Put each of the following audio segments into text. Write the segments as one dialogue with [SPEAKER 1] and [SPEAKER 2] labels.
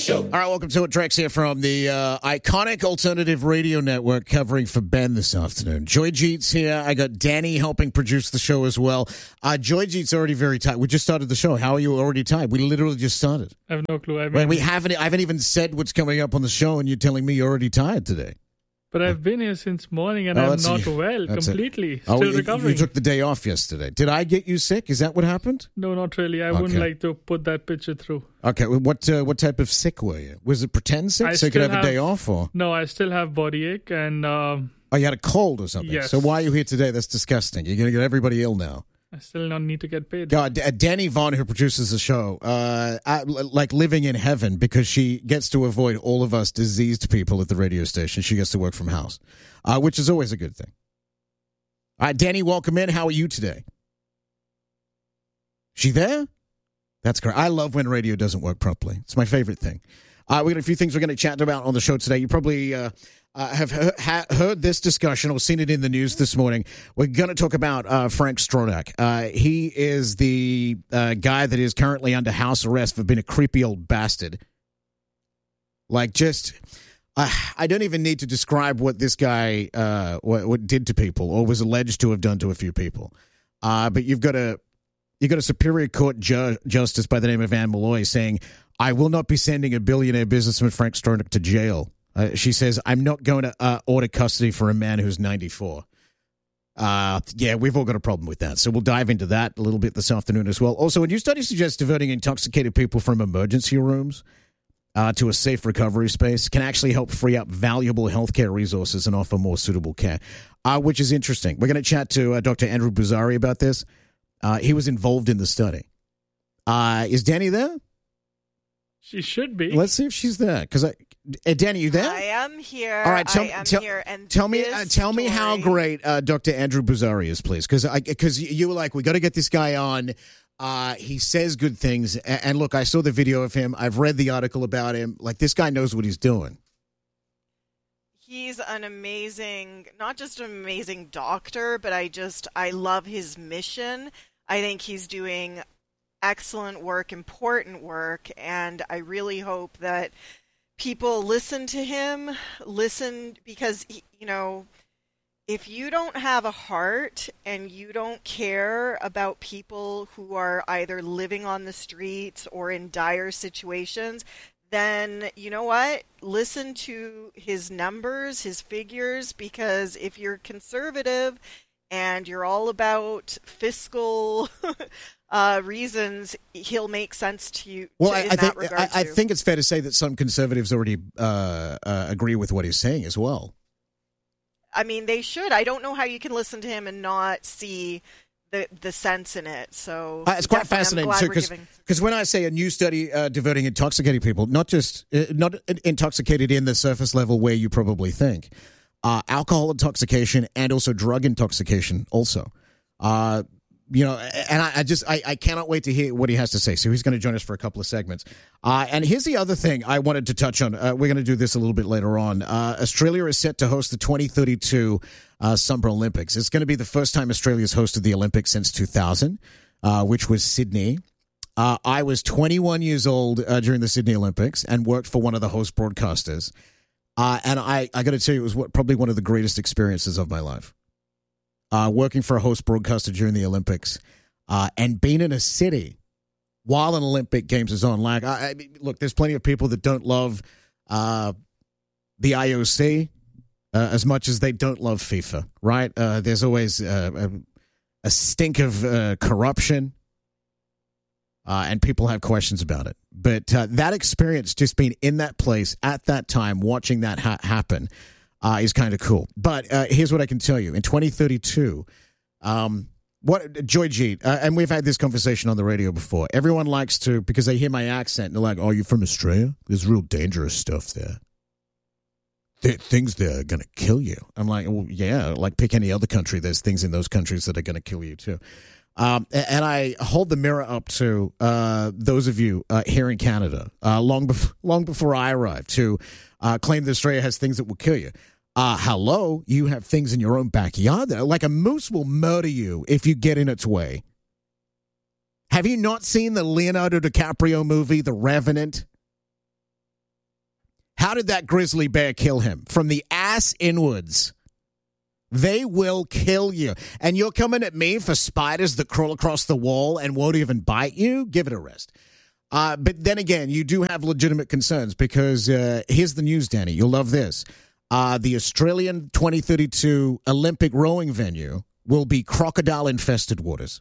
[SPEAKER 1] Show.
[SPEAKER 2] All right, welcome to it. Drex here from the iconic alternative radio network covering for Ben this afternoon. Joy Jeet's here. I got Danny helping produce the show as well. Joy Jeet's already very tired. We just started the show. How are you already tired? We literally just started.
[SPEAKER 3] I have no clue. I
[SPEAKER 2] haven't even said what's coming up on the show, and you're telling me you're already tired today.
[SPEAKER 3] But I've been here since morning, and I'm not well completely. Still recovering.
[SPEAKER 2] You took the day off yesterday. Did I get you sick? Is that what happened?
[SPEAKER 3] No, not really. I wouldn't like to put that picture through.
[SPEAKER 2] Okay. What type of sick were you? Was it pretend sick so you could have a day off? Or?
[SPEAKER 3] No, I still have body ache. And,
[SPEAKER 2] you had a cold or something?
[SPEAKER 3] Yes.
[SPEAKER 2] So why are you here today? That's disgusting. You're going to get everybody ill now.
[SPEAKER 3] I still don't need to get paid.
[SPEAKER 2] God, Danny Vaughn, who produces the show, like living in heaven because she gets to avoid all of us diseased people at the radio station. She gets to work from house, which is always a good thing. All right, Danny, welcome in. How are you today? She there? That's great. I love when radio doesn't work properly. It's my favorite thing. We got a few things we're going to chat about on the show today. You probably have heard this discussion or seen it in the news this morning. We're going to talk about Frank Stronach. He is the guy that is currently under house arrest for being a creepy old bastard. Like, just, I don't even need to describe what this guy what did to people or was alleged to have done to a few people. But you've got a Superior Court Justice by the name of Anne Malloy saying, I will not be sending a billionaire businessman Frank Stronach to jail. She says, I'm not going to order custody for a man who's 94. Yeah, we've all got a problem with that. So we'll dive into that a little bit this afternoon as well. Also, a new study suggests diverting intoxicated people from emergency rooms to a safe recovery space can actually help free up valuable healthcare resources and offer more suitable care, which is interesting. We're going to chat to Dr. Andrew Boozary about this. He was involved in the study. Is Danny there?
[SPEAKER 3] She should be.
[SPEAKER 2] Let's see if she's there. Because Danny, you there?
[SPEAKER 4] I am here.
[SPEAKER 2] All right,
[SPEAKER 4] here. And
[SPEAKER 2] tell me how great Dr. Andrew Boozary is, please. Because you were like, we got to get this guy on. He says good things. And look, I saw the video of him. I've read the article about him. Like, this guy knows what he's doing.
[SPEAKER 4] He's an amazing, not just an amazing doctor, but I love his mission. I think he's doing excellent work, important work, and I really hope that people listen to him, because, if you don't have a heart and you don't care about people who are either living on the streets or in dire situations, then you know what? Listen to his numbers, his figures, because if you're conservative and you're all about fiscal reasons, he'll make sense to you.
[SPEAKER 2] Well, I think it's fair to say that some conservatives already agree with what he's saying as well.
[SPEAKER 4] I mean, they should. I don't know how you can listen to him and not see the sense in it. So
[SPEAKER 2] it's quite fascinating too, because when I say a new study diverting intoxicated people, not intoxicated in the surface level where you probably think, alcohol intoxication and also drug intoxication also. And I cannot wait to hear what he has to say. So he's going to join us for a couple of segments. And here's the other thing I wanted to touch on. We're going to do this a little bit later on. Australia is set to host the 2032 Summer Olympics. It's going to be the first time Australia's hosted the Olympics since 2000, which was Sydney. I was 21 years old during the Sydney Olympics and worked for one of the host broadcasters. And I got to tell you, it was probably one of the greatest experiences of my life. Working for a host broadcaster during the Olympics and being in a city while an Olympic Games is on. Like, look, there's plenty of people that don't love the IOC as much as they don't love FIFA, right? There's always a stink of corruption, and people have questions about it. But that experience, just being in that place at that time, watching that happen, is kind of cool. But here's what I can tell you. In 2032, Joy Jeet, and we've had this conversation on the radio before, everyone likes to, because they hear my accent, and they're like, oh, you're from Australia? There's real dangerous stuff there. Things that are going to kill you. I'm like, well, yeah, like pick any other country. There's things in those countries that are going to kill you too. And I hold the mirror up to those of you here in Canada, long before I arrived, to claim that Australia has things that will kill you. Hello, you have things in your own backyard that, like, a moose will murder you if you get in its way. Have you not seen the Leonardo DiCaprio movie, The Revenant? How did that grizzly bear kill him? From the ass inwards. They will kill you. And you're coming at me for spiders that crawl across the wall and won't even bite you? Give it a rest. But then again, you do have legitimate concerns because here's the news, Danny. You'll love this. The Australian 2032 Olympic rowing venue will be crocodile-infested waters.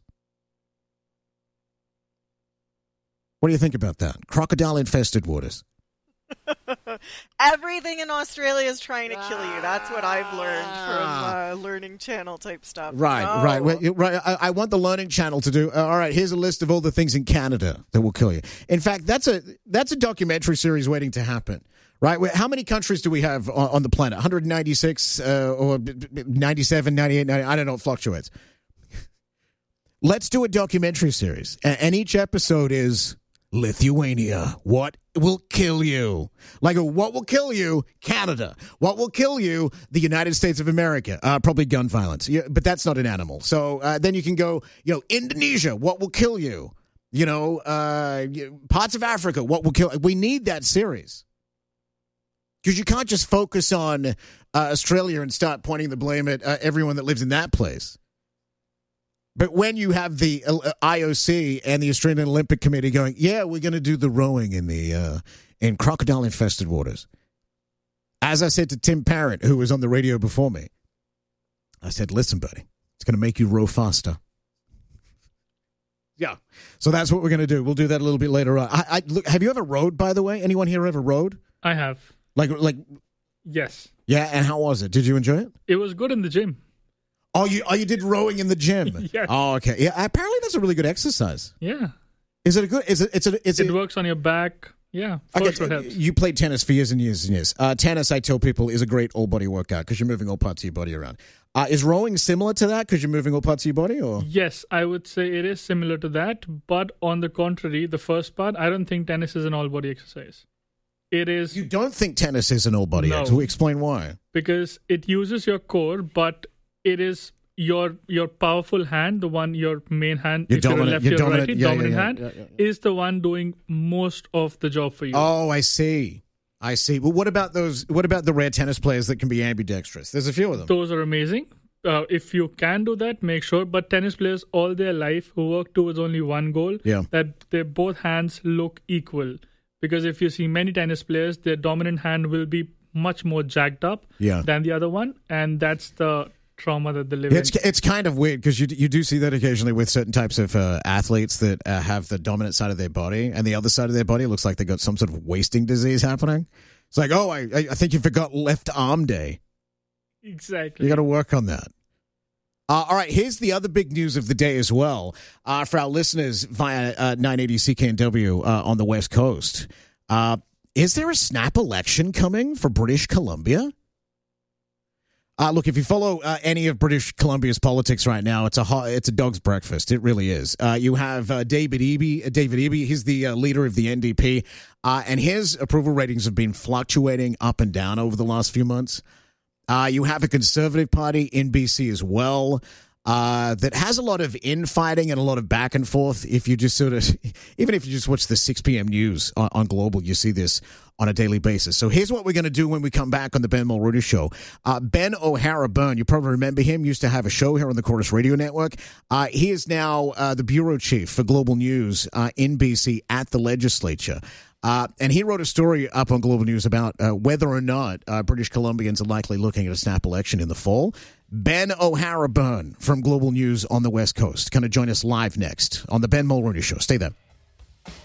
[SPEAKER 2] What do you think about that? Crocodile-infested waters.
[SPEAKER 4] Everything in Australia is trying to kill you. That's what I've learned from Learning Channel type stuff.
[SPEAKER 2] Right. I want the Learning Channel to do. All right, here's a list of all the things in Canada that will kill you. In fact, that's a documentary series waiting to happen. Right? How many countries do we have on the planet? 196 or 97, 98, 90, I don't know. It fluctuates. Let's do a documentary series, and each episode is Lithuania. What will kill you? Like, what will kill you? Canada. What will kill you? The United States of America. Probably gun violence. Yeah, but that's not an animal. So then you can go, Indonesia. What will kill you? Parts of Africa. What will kill? We need that series. Because you can't just focus on Australia and start pointing the blame at everyone that lives in that place. But when you have the IOC and the Australian Olympic Committee going, yeah, we're going to do the rowing in crocodile-infested waters. As I said to Tim Parrott, who was on the radio before me, I said, listen, buddy, it's going to make you row faster. Yeah. So that's what we're going to do. We'll do that a little bit later on. Look, have you ever rowed, by the way? Anyone here ever rowed?
[SPEAKER 3] I have.
[SPEAKER 2] Like?
[SPEAKER 3] Yes.
[SPEAKER 2] Yeah, and how was it? Did you enjoy it?
[SPEAKER 3] It was good in the gym.
[SPEAKER 2] Oh, you did rowing in the gym?
[SPEAKER 3] Yes.
[SPEAKER 2] Oh, okay. Yeah, apparently that's a really good exercise.
[SPEAKER 3] Yeah.
[SPEAKER 2] Is it a good?
[SPEAKER 3] It works on your back. Yeah.
[SPEAKER 2] Okay, you played tennis for years and years and years. Tennis, I tell people, is a great all-body workout because you're moving all parts of your body around. Is rowing similar to that because you're moving all parts of your body? Or
[SPEAKER 3] yes, I would say it is similar to that. But on the contrary, the first part, I don't think tennis is an all-body exercise. It is.
[SPEAKER 2] You don't think tennis is an all-body exercise? Explain why.
[SPEAKER 3] Because it uses your core, but it is your powerful hand, the one, your main hand, if you're left, your righty, dominant hand, is the one doing most of the job for you.
[SPEAKER 2] Oh, I see. Well, what about the rare tennis players that can be ambidextrous? There's a few of them.
[SPEAKER 3] Those are amazing. If you can do that, make sure. But tennis players all their life who work towards only one goal, that their both hands look equal. Because if you see many tennis players, their dominant hand will be much more jacked up than the other one. And that's the trauma that they live in.
[SPEAKER 2] It's kind of weird because you do see that occasionally with certain types of athletes that have the dominant side of their body and the other side of their body looks like they got some sort of wasting disease happening. It's like, oh, I think you forgot left arm day.
[SPEAKER 3] Exactly.
[SPEAKER 2] You got to work on that. All right, here's the other big news of the day as well for our listeners via 980 CKNW on the West Coast. Is there a snap election coming for British Columbia? Look, if you follow any of British Columbia's politics right now, it's a dog's breakfast. It really is. You have David Eby. He's the leader of the NDP, and his approval ratings have been fluctuating up and down over the last few months. You have a Conservative Party in BC as well that has a lot of infighting and a lot of back and forth. If you just even if you just watch the 6 p.m. news on Global, you see this on a daily basis. So here's what we're going to do when we come back on the Ben Mulroney Show. Ben O'Hara-Byrne, you probably remember him, used to have a show here on the Chorus Radio Network. He is now the bureau chief for Global News in BC at the legislature. And he wrote a story up on Global News about whether or not British Columbians are likely looking at a snap election in the fall. Ben O'Hara-Byrne from Global News on the West Coast going to join us live next on the Ben Mulroney Show. Stay there.